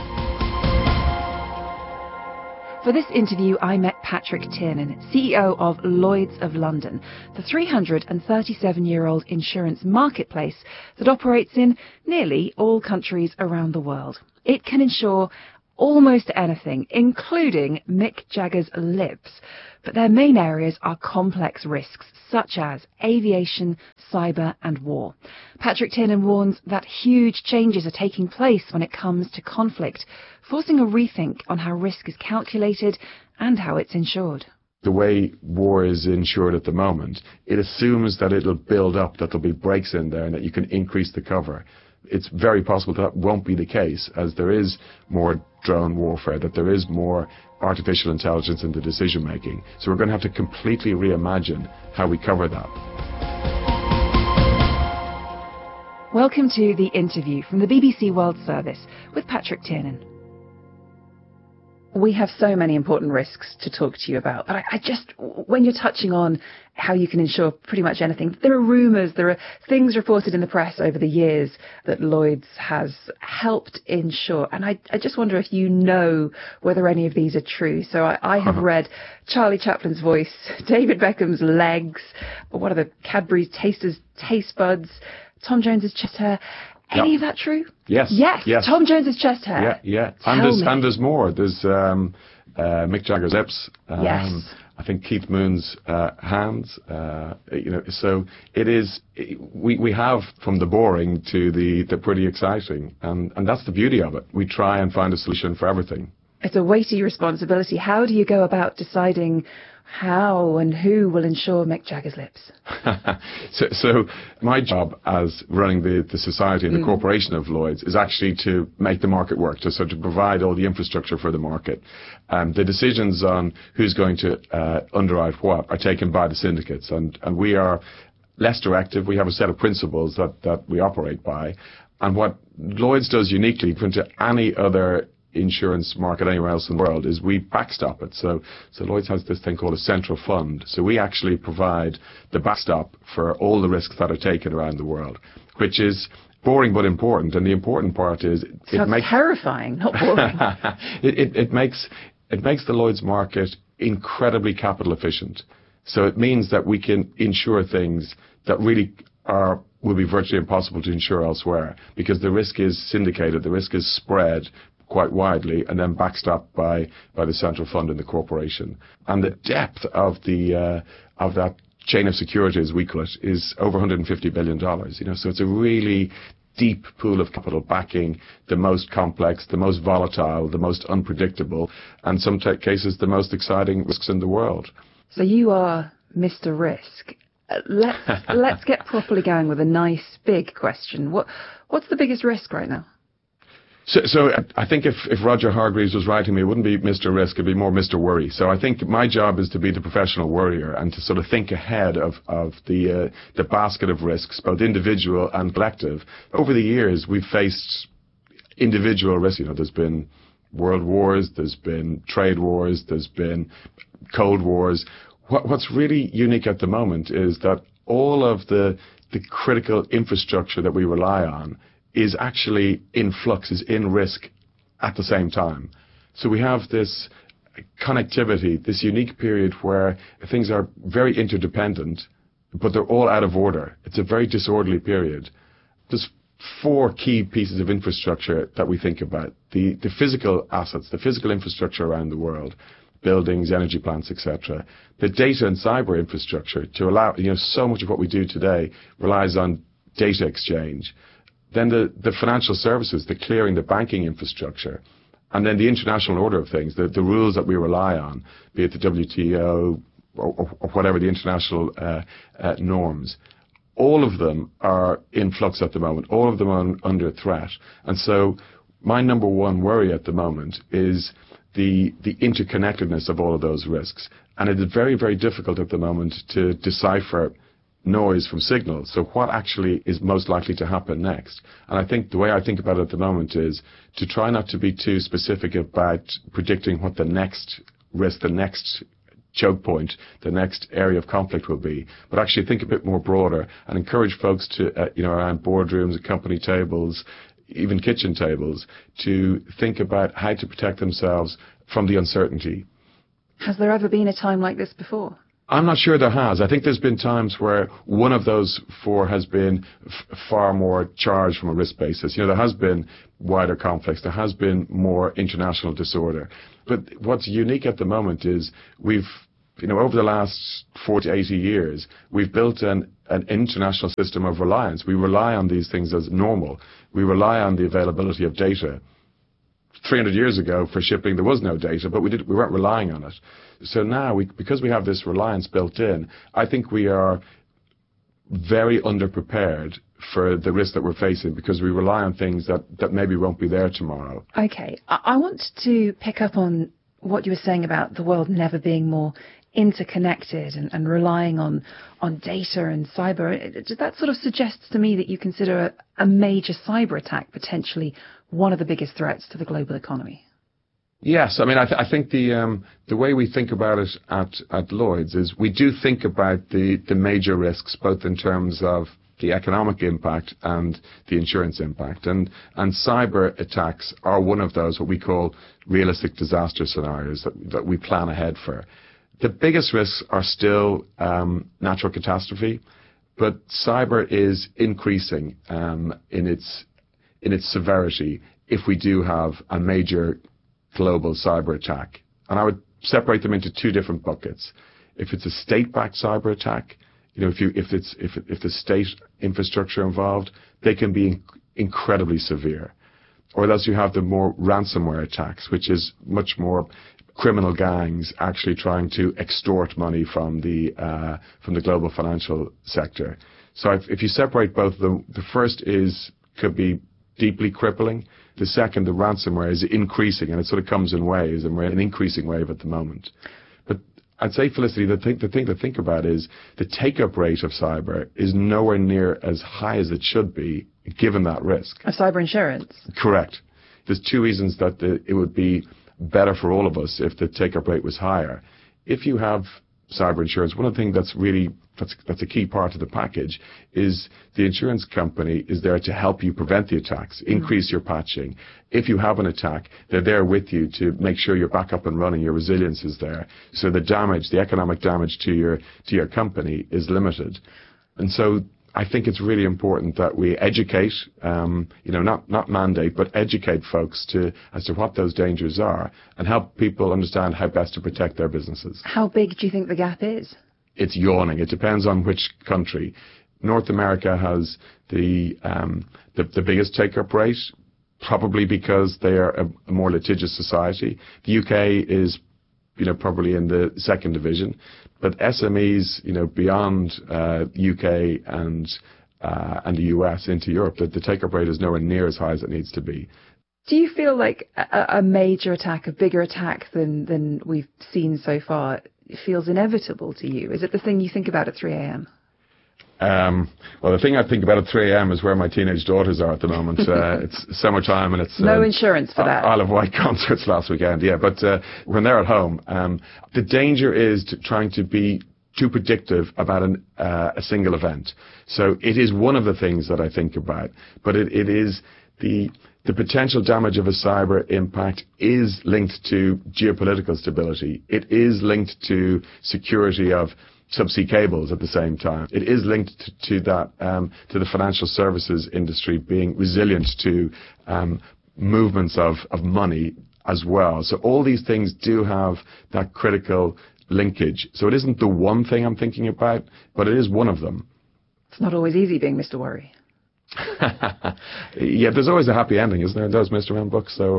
Speaker 12: For this interview, I met Patrick Tiernan, CEO of Lloyd's of London, the 337-year-old insurance marketplace that operates in nearly all countries around the world. It can insure almost anything, including Mick Jagger's lips. But their main areas are complex risks, such as aviation, cyber and war. Patrick Tiernan warns that huge changes are taking place when it comes to conflict, forcing a rethink on how risk is calculated and how it's insured.
Speaker 13: The way war is insured at the moment, it assumes that it'll build up, that there'll be breaks in there and that you can increase the cover. It's very possible that won't be the case, as there is more drone warfare, that there is more artificial intelligence in the decision making. So we're going to have to completely reimagine how we cover that.
Speaker 12: Welcome to The Interview from the BBC World Service with Patrick Tiernan. We have so many important risks to talk to you about, but I just, when you're touching on how you can insure pretty much anything, there are rumours, there are things reported in the press over the years that Lloyd's has helped insure, and I just wonder if you know whether any of these are true. So I have read Charlie Chaplin's voice, David Beckham's legs, one of the Cadbury Tasters taste buds, Tom Jones's chest hair. Any of that true?
Speaker 13: Yes.
Speaker 12: Yes. Tom Jones's chest hair.
Speaker 13: Yeah. And there's more. There's Mick Jagger's lips.
Speaker 12: Yes.
Speaker 13: I think Keith Moon's hands. So it is. We have from the boring to the pretty exciting, and that's the beauty of it. We try and find a solution for everything.
Speaker 12: It's a weighty responsibility. How do you go about deciding how and who will insure Mick Jagger's lips?
Speaker 13: So my job as running the society and the corporation of Lloyd's is actually to make the market work, to provide all the infrastructure for the market. The decisions on who's going to underwrite what are taken by the syndicates, and we are less directive. We have a set of principles that we operate by. And what Lloyd's does uniquely compared to any other insurance market anywhere else in the world is we backstop it. So Lloyd's has this thing called a central fund. So we actually provide the backstop for all the risks that are taken around the world, which is boring but important. And the important part is
Speaker 12: it makes terrifying, not boring.
Speaker 13: it makes the Lloyd's market incredibly capital efficient. So it means that we can insure things that really will be virtually impossible to insure elsewhere, because the risk is syndicated, the risk is spread quite widely, and then backstopped by the central fund and the corporation. And the depth of that chain of security, as we call it, is over $150 billion. So it's a really deep pool of capital backing the most complex, the most volatile, the most unpredictable, and some cases the most exciting risks in the world.
Speaker 12: So you are Mr. Risk. Let's get properly going with a nice big question. What's the biggest risk right now?
Speaker 13: So I think if Roger Hargreaves was writing me, it wouldn't be Mr. Risk, it'd be more Mr. Worry. So I think my job is to be the professional worrier and to sort of think ahead of the basket of risks, both individual and collective. Over the years, we've faced individual risks. There's been world wars, there's been trade wars, there's been cold wars. What's really unique at the moment is that all of the critical infrastructure that we rely on is actually in flux, is in risk at the same time. So we have this connectivity, this unique period where things are very interdependent, but they're all out of order. It's a very disorderly period. There's 4 key pieces of infrastructure that we think about. The physical assets, the physical infrastructure around the world, buildings, energy plants, etc. The data and cyber infrastructure to allow, so much of what we do today relies on data exchange. Then the financial services, the clearing, the banking infrastructure, and then the international order of things, the rules that we rely on, be it the WTO or whatever the international norms. All of them are in flux at the moment. All of them are under threat. And so my number one worry at the moment is the interconnectedness of all of those risks. And it is very, very difficult at the moment to decipher noise from signals. So what actually is most likely to happen next? And I think the way I think about it at the moment is to try not to be too specific about predicting what the next risk, the next choke point, the next area of conflict will be, but actually think a bit more broader and encourage folks to, around boardrooms, company tables, even kitchen tables, to think about how to protect themselves from the uncertainty.
Speaker 12: Has there ever been a time like this before?
Speaker 13: I'm not sure there has. I think there's been times where one of those four has been far more charged from a risk basis. There has been wider conflicts. There has been more international disorder. But what's unique at the moment is we've, over the last 40, 80 years, we've built an international system of reliance. We rely on these things as normal. We rely on the availability of data. 300 years ago, for shipping, there was no data, but we weren't relying on it. So now, because we have this reliance built in, I think we are very underprepared for the risk that we're facing because we rely on things that maybe won't be there tomorrow.
Speaker 12: Okay, I want to pick up on what you were saying about the world never being more interconnected and relying on data and cyber. That sort of suggests to me that you consider a major cyber attack potentially one of the biggest threats to the global economy.
Speaker 13: Yes, I mean, I think the way we think about it at Lloyd's is we do think about the major risks, both in terms of the economic impact and the insurance impact. And cyber attacks are one of those, what we call realistic disaster scenarios that we plan ahead for. The biggest risks are still natural catastrophe, but cyber is increasing in its severity if we do have a major global cyber attack. And I would separate them into two different buckets. If it's a state-backed cyber attack, if the state infrastructure involved, they can be incredibly severe. Or else you have the more ransomware attacks, which is much more criminal gangs actually trying to extort money from the global financial sector. So if you separate both of them, the first could be deeply crippling. The second, the ransomware, is increasing, and it sort of comes in waves, and we're in an increasing wave at the moment. But I'd say, Felicity, the thing to think about is the take-up rate of cyber is nowhere near as high as it should be, given that risk.
Speaker 12: Of cyber insurance?
Speaker 13: Correct. There's two reasons that it would be better for all of us if the take-up rate was higher. If you have cyber insurance, one of the things that's a key part of the package is the insurance company is there to help you prevent the attacks, increase your patching. If you have an attack, they're there with you to make sure you're back up and running, your resilience is there. So the economic damage to your company is limited. And so I think it's really important that we educate, not mandate, but educate folks as to what those dangers are and help people understand how best to protect their businesses.
Speaker 12: How big do you think the gap is?
Speaker 13: It's yawning. It depends on which country. North America has the biggest take-up rate, probably because they are a more litigious society. The UK is, probably in the second division, but SMEs, beyond UK and the US into Europe, the take-up rate is nowhere near as high as it needs to be.
Speaker 12: Do you feel like a major attack, a bigger attack than we've seen so far, feels inevitable to you? Is it the thing you think about at 3 a.m.?
Speaker 13: Well, the thing I think about at 3 a.m. is where my teenage daughters are at the moment. It's summertime and it's...
Speaker 12: No insurance for that.
Speaker 13: Isle of Wight concerts last weekend, yeah. But when they're at home, the danger is trying to be too predictive about a single event. So it is one of the things that I think about. But it is the potential damage of a cyber impact is linked to geopolitical stability. It is linked to security of subsea cables at the same time. It is linked to that, to the financial services industry being resilient to movements of money as well. So all these things do have that critical linkage. So it isn't the one thing I'm thinking about, but it is one of them.
Speaker 12: It's not always easy being Mr. Worry.
Speaker 13: Yeah, there's always a happy ending, isn't there, in those Mr. M books? So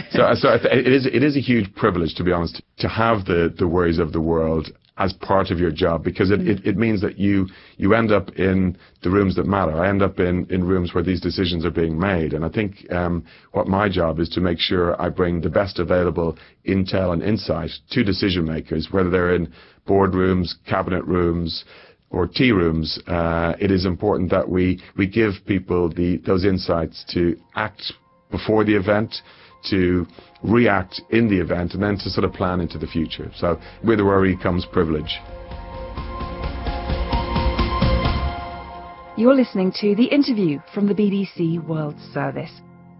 Speaker 13: it is a huge privilege, to be honest, to have the worries of the world as part of your job, because it means that you end up in the rooms that matter. I end up in rooms where these decisions are being made. And I think what my job is to make sure I bring the best available intel and insight to decision makers, whether they're in boardrooms, cabinet rooms, or tea rooms, it is important that we give people those insights to act before the event, to react in the event, and then to sort of plan into the future. So with worry comes privilege.
Speaker 12: You're listening to The Interview from the BBC World Service.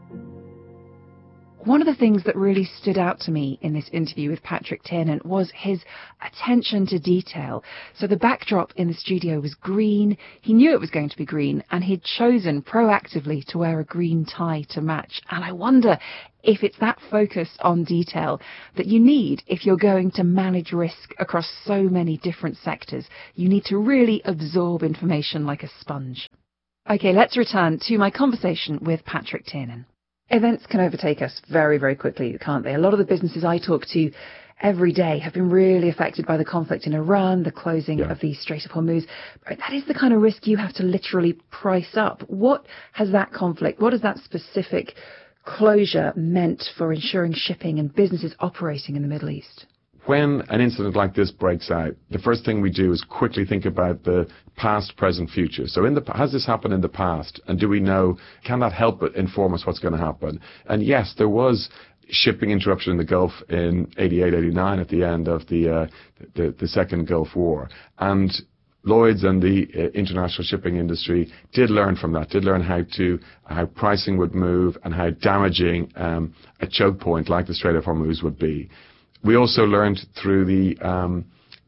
Speaker 12: One of the things that really stood out to me in this interview with Patrick Tiernan was his attention to detail. So the backdrop in the studio was green. He knew it was going to be green, and he'd chosen proactively to wear a green tie to match. And I wonder if it's that focus on detail that you need if you're going to manage risk across so many different sectors. You need to really absorb information like a sponge. OK, let's return to my conversation with Patrick Tiernan. Events can overtake us very, very quickly, can't they? A lot of the businesses I talk to every day have been really affected by the conflict in Iran, the closing of the Strait of Hormuz. That is the kind of risk you have to literally price up. What has that conflict, what has that specific closure meant for ensuring shipping and businesses operating in the Middle East?
Speaker 13: When an incident like this breaks out, the first thing we do is quickly think about the past, present, future. So has this happened in the past? And do we know, can that help inform us what's going to happen? And yes, there was shipping interruption in the Gulf in 88, 89 at the end of the Second Gulf War. And Lloyd's and the international shipping industry did learn from that, did learn how pricing would move and how damaging a choke point like the Strait of Hormuz would be. We also learned through the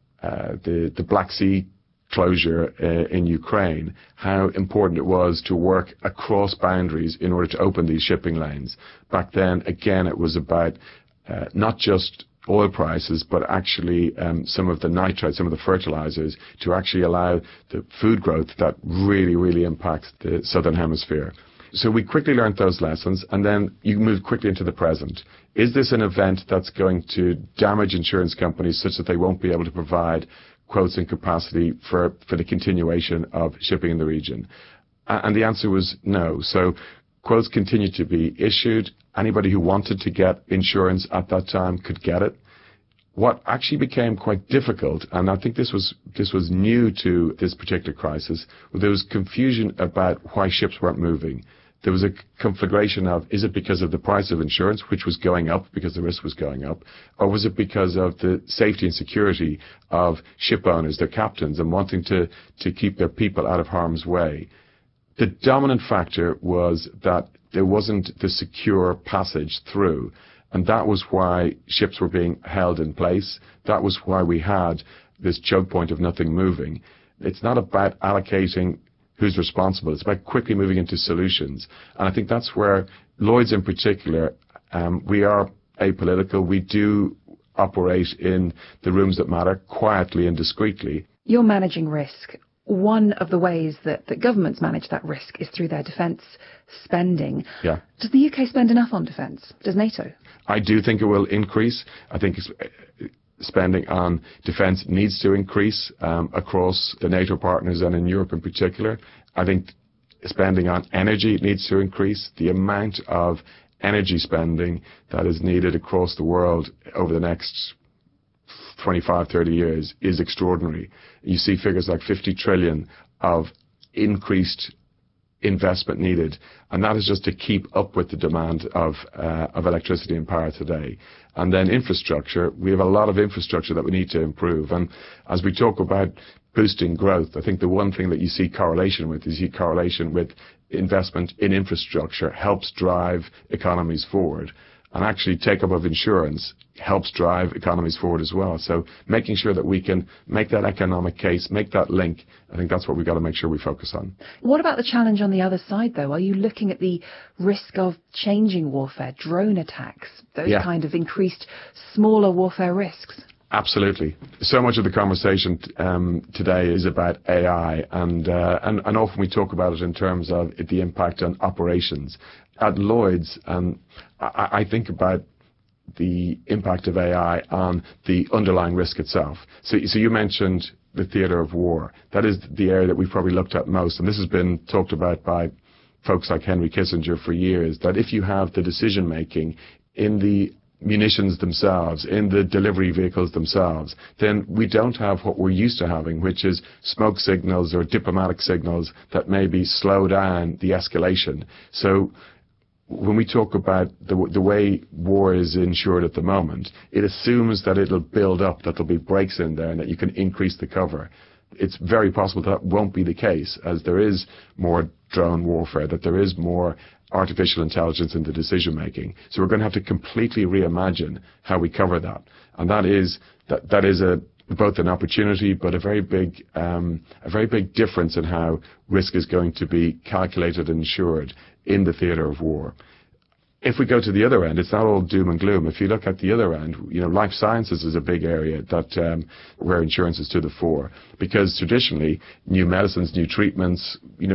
Speaker 13: Black Sea closure in Ukraine how important it was to work across boundaries in order to open these shipping lanes. Back then, again, it was about not just oil prices, but actually some of the nitrates, some of the fertilizers, to actually allow the food growth that really, really impacts the southern hemisphere. So we quickly learned those lessons, and then you move quickly into the present. Is this an event that's going to damage insurance companies such that they won't be able to provide quotes and capacity for the continuation of shipping in the region? And the answer was no. So quotes continued to be issued. Anybody who wanted to get insurance at that time could get it. What actually became quite difficult, and I think this was new to this particular crisis, there was confusion about why ships weren't moving. There was a conflagration of, is it because of the price of insurance, which was going up because the risk was going up, or was it because of the safety and security of ship owners, their captains, and wanting to keep their people out of harm's way? The dominant factor was that there wasn't the secure passage through, and that was why ships were being held in place. That was why we had this choke point of nothing moving. It's not about allocating who's responsible. It's about quickly moving into solutions. And I think that's where Lloyd's in particular, we are apolitical. We do operate in the rooms that matter quietly and discreetly.
Speaker 12: You're managing risk. One of the ways that governments manage that risk is through their defence spending.
Speaker 13: Yeah.
Speaker 12: Does the UK spend enough on defence? Does NATO?
Speaker 13: I do think it will increase. I think spending on defence needs to increase across the NATO partners and in Europe in particular. I think spending on energy needs to increase. The amount of energy spending that is needed across the world over the next 25, 30 years is extraordinary. You see figures like 50 trillion of increased investment needed, and that is just to keep up with the demand of electricity and power today. And then infrastructure, we have a lot of infrastructure that we need to improve. And as we talk about boosting growth, I think the one thing that you see correlation with is investment in infrastructure helps drive economies forward. And actually take-up of insurance helps drive economies forward as well. So making sure that we can make that economic case, make that link, I think that's what we've got to make sure we focus on.
Speaker 12: What about the challenge on the other side, though? Are you looking at the risk of changing warfare, drone attacks, those kind of increased smaller warfare risks?
Speaker 13: Absolutely. So much of the conversation today is about AI, and often we talk about it in terms of the impact on operations. At Lloyd's, I think about the impact of AI on the underlying risk itself. So you mentioned the theatre of war. That is the area that we've probably looked at most, and this has been talked about by folks like Henry Kissinger for years, that if you have the decision-making in the munitions themselves, in the delivery vehicles themselves, then we don't have what we're used to having, which is smoke signals or diplomatic signals that maybe slow down the escalation. So when we talk about the way war is ensured at the moment, it assumes that it'll build up, that there'll be breaks in there and that you can increase the cover. It's very possible that won't be the case, as there is more drone warfare, that there is more artificial intelligence in the decision making. So we're going to have to completely reimagine how we cover that. And that is both an opportunity, but a very big difference in how risk is going to be calculated and insured in the theatre of war. If we go to the other end, it's not all doom and gloom. If you look at the other end, life sciences is a big area that where insurance is to the fore, because traditionally new medicines, new treatments,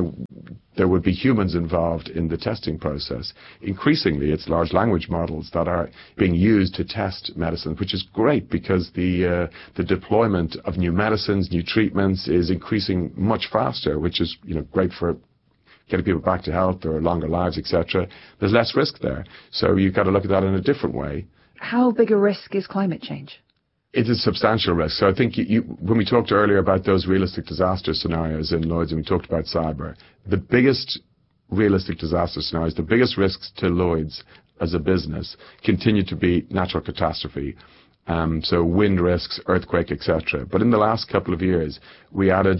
Speaker 13: there would be humans involved in the testing process. Increasingly, it's large language models that are being used to test medicine, which is great because the deployment of new medicines, new treatments is increasing much faster, which is great for getting people back to health or longer lives, etc. There's less risk there. So you've got to look at that in a different way.
Speaker 12: How big a risk is climate change?
Speaker 13: It is a substantial risk. So I think when we talked earlier about those realistic disaster scenarios in Lloyd's, and we talked about cyber, the biggest realistic disaster scenarios, the biggest risks to Lloyd's as a business continue to be natural catastrophe. So wind risks, earthquake, etc. But in the last couple of years, we added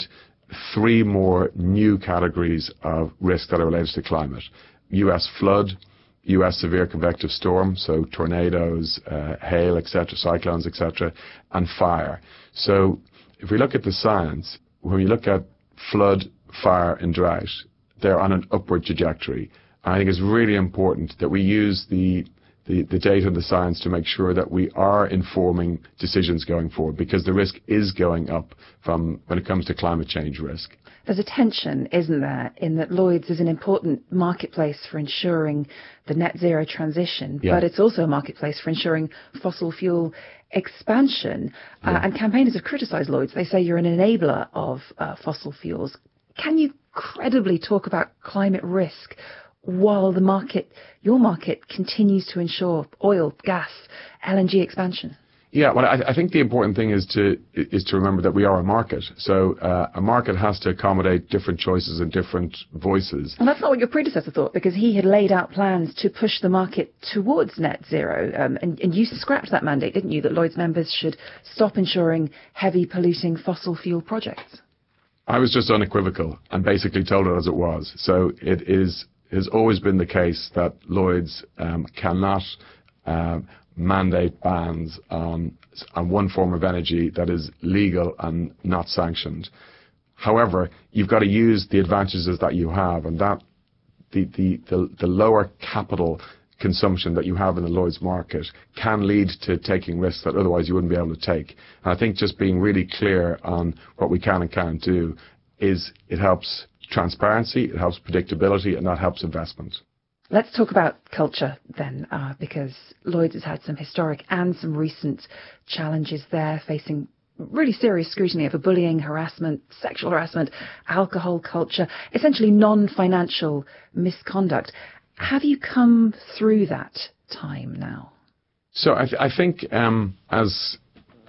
Speaker 13: 3 more new categories of risk that are related to climate. U.S. flood, U.S. severe convective storm, so tornadoes, hail, etc., cyclones, etc., and fire. So if we look at the science, when we look at flood, fire, and drought, they're on an upward trajectory. I think it's really important that we use the data and the science to make sure that we are informing decisions going forward, because the risk is going up from when it comes to climate change risk.
Speaker 12: There's a tension, isn't there, in that Lloyd's is an important marketplace for ensuring the net zero transition, but it's also a marketplace for ensuring fossil fuel expansion. And campaigners have criticised Lloyd's. They say you're an enabler of fossil fuels. Can you credibly talk about climate risk while your market continues to ensure oil, gas, LNG expansion?
Speaker 13: Yeah, well, I think the important thing is to remember that we are a market. So a market has to accommodate different choices and different voices.
Speaker 12: And that's not what your predecessor thought, because he had laid out plans to push the market towards net zero. And you scrapped that mandate, didn't you, that Lloyd's members should stop insuring heavy polluting fossil fuel projects?
Speaker 13: I was just unequivocal and basically told it as it was. So it has always been the case that Lloyd's cannot mandate bans on one form of energy that is legal and not sanctioned. However, you've got to use the advantages that you have, and that the lower capital consumption that you have in the Lloyd's market can lead to taking risks that otherwise you wouldn't be able to take. And I think just being really clear on what we can and can't do it helps transparency, it helps predictability, and that helps investment.
Speaker 12: Let's talk about culture then, because Lloyd's has had some historic and some recent challenges there, facing really serious scrutiny over bullying, harassment, sexual harassment, alcohol culture, essentially non-financial misconduct. Have you come through that time now?
Speaker 13: So I think as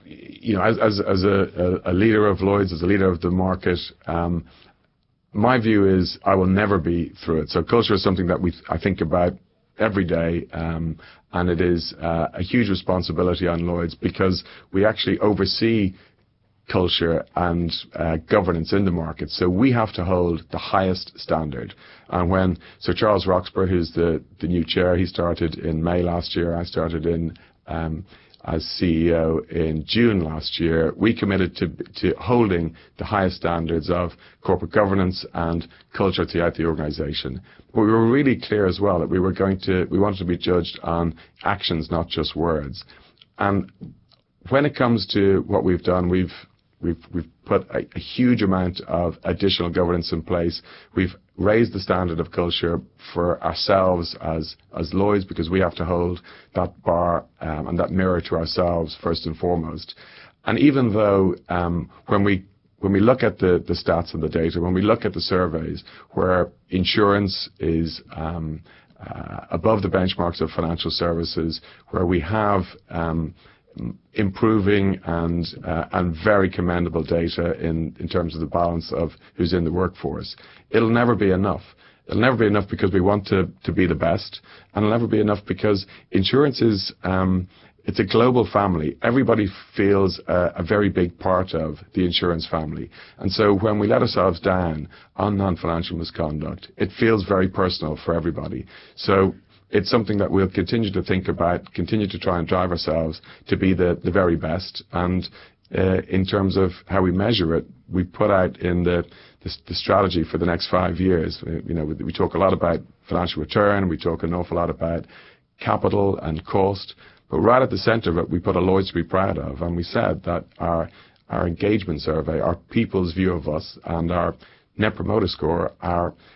Speaker 13: a leader of Lloyd's, as a leader of the market, my view is I will never be through it. So culture is something that I think about every day, and it is a huge responsibility on Lloyd's, because we actually oversee culture and governance in the market. So we have to hold the highest standard. And when Sir Charles Roxburgh, who's the new chair, he started in May last year, I started in as CEO in June last year, we committed to holding the highest standards of corporate governance and culture throughout the organisation. But we were really clear as well that we wanted to be judged on actions, not just words. And when it comes to what we've done, we've put a huge amount of additional governance in place. We've raised the standard of culture for ourselves as Lloyd's, because we have to hold that bar and that mirror to ourselves first and foremost. And even though when we look at the stats and the data, when we look at the surveys where insurance is above the benchmarks of financial services, where we have improving and very commendable data in terms of the balance of who's in the workforce. It'll never be enough. It'll never be enough because we want to be the best, and it'll never be enough because insurance is it's a global family. Everybody feels a very big part of the insurance family. And so when we let ourselves down on non-financial misconduct, it feels very personal for everybody. So it's something that we'll continue to think about, continue to try and drive ourselves to be the very best. And in terms of how we measure it, we put out in the strategy for the next 5 years. We talk a lot about financial return, we talk an awful lot about capital and cost, but right at the centre of it, we put a Lloyd's to be proud of, and we said that our engagement survey, our people's view of us, and our Net Promoter Score are